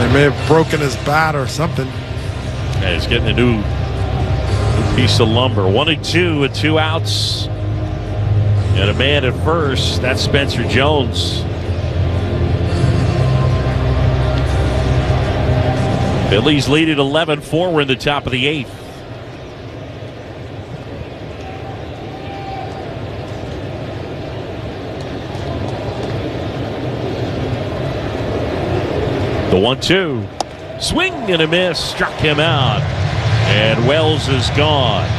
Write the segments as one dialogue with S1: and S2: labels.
S1: He may have broken his bat or something.
S2: Yeah, he's getting a new piece of lumber. 1-2 with 2 outs. And a man at first. That's Spencer Jones. Phillies lead at 11-4. We're in the top of the 8th. The 1-2. Swing and a miss. Struck him out. And Wells is gone.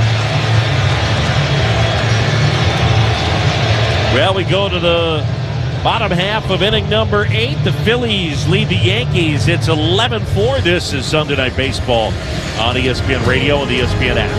S2: Well, we go to the bottom half of inning number 8. The Phillies lead the Yankees. It's 11-4. This is Sunday Night Baseball on ESPN Radio and the ESPN app.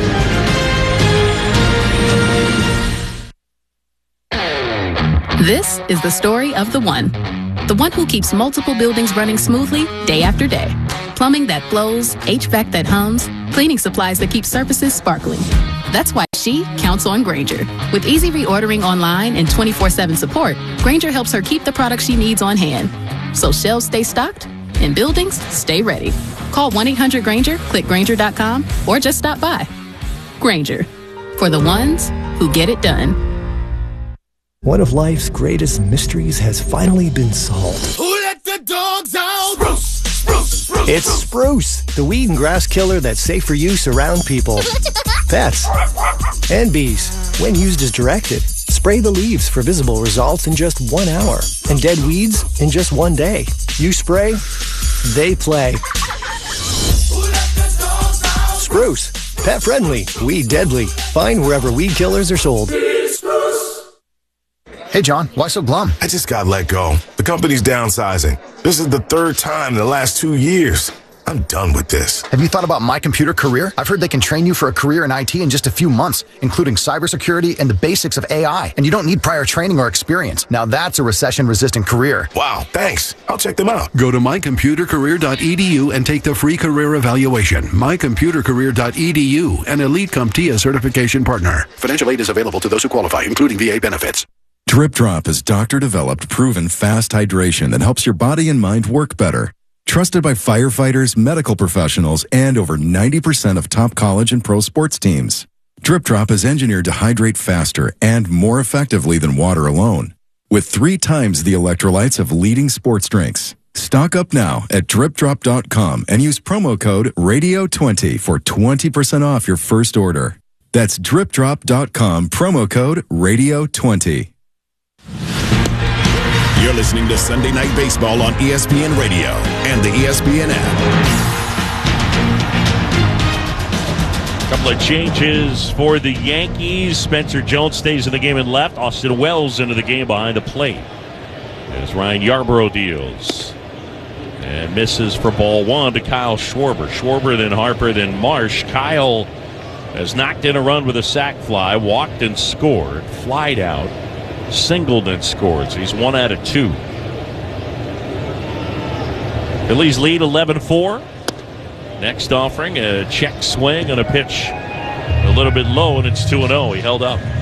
S3: This is the story of the one. The one who keeps multiple buildings running smoothly day after day. Plumbing that flows, HVAC that hums, cleaning supplies that keep surfaces sparkling. That's why she counts on Grainger. With easy reordering online and 24/7 support, Grainger helps her keep the products she needs on hand. So shelves stay stocked and buildings stay ready. Call 1-800-GRAINGER, click Grainger.com, or just stop by. Grainger, for the ones who get it done.
S4: One of life's greatest mysteries has finally been solved.
S5: Who let the dogs out? Spruce, spruce, spruce.
S4: It's Spruce, the weed and grass killer that's safe for use around people, pets, and bees. When used as directed, spray the leaves for visible results in just 1 hour, and dead weeds in just 1 day. You spray, they play. Spruce, pet friendly, weed deadly. Find wherever weed killers are sold.
S6: Hey, John, why so glum?
S7: I just got let go. The company's downsizing. This is the 3rd time in the last 2 years. I'm done with this.
S6: Have you thought about My Computer Career? I've heard they can train you for a career in IT in just a few months, including cybersecurity and the basics of AI. And you don't need prior training or experience. Now that's a recession-resistant career.
S7: Wow, thanks. I'll check them out.
S8: Go to mycomputercareer.edu and take the free career evaluation. Mycomputercareer.edu, an Elite CompTIA certification partner. Financial aid is available to those who qualify, including VA benefits.
S9: Drip Drop is doctor-developed, proven fast hydration that helps your body and mind work better. Trusted by firefighters, medical professionals, and over 90% of top college and pro sports teams. Drip Drop is engineered to hydrate faster and more effectively than water alone, with 3 times the electrolytes of leading sports drinks. Stock up now at dripdrop.com and use promo code RADIO20 for 20% off your first order. That's dripdrop.com, promo code RADIO20.
S5: You're listening to Sunday Night Baseball on ESPN Radio and the ESPN app.
S2: Couple of changes for the Yankees. Spencer Jones stays in the game and left. Austin Wells into the game behind the plate. As Ryan Yarbrough deals. And misses for ball 1 to Kyle Schwarber. Schwarber, then Harper, then Marsh. Kyle has knocked in a run with a sac fly, walked and scored, flied out, singled and scored. So he's 1 out of 2. Phillies lead 11-4. Next offering, a check swing and a pitch a little bit low, and it's 2-0. He held up.